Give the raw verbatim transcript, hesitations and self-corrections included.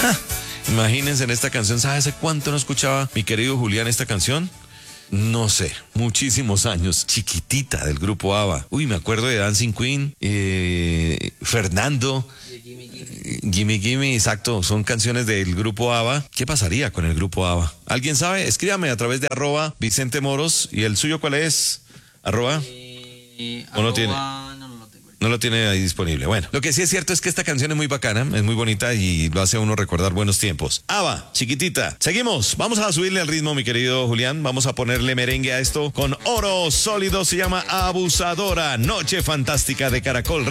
Imagínense en esta canción, ¿sabe hace cuánto no escuchaba mi querido Julián esta canción? No sé, muchísimos años. Chiquitita del grupo ABBA. Uy, me acuerdo de Dancing Queen, eh, Fernando, Gimme Gimme, exacto, son canciones del grupo ABBA. ¿Qué pasaría con el grupo ABBA? ¿Alguien sabe? Escríbame a través de arroba Vicente Moros. ¿Y el suyo cuál es? Arroba. Eh, ¿O no arroba, tiene? No, no lo tengo. No lo tiene ahí disponible. Bueno, lo que sí es cierto es que esta canción es muy bacana, es muy bonita y lo hace a uno recordar buenos tiempos. ABBA, Chiquitita. Seguimos. Vamos a subirle el ritmo, mi querido Julián. Vamos a ponerle merengue a esto con Oro Sólido. Se llama Abusadora. Noche fantástica de Caracol.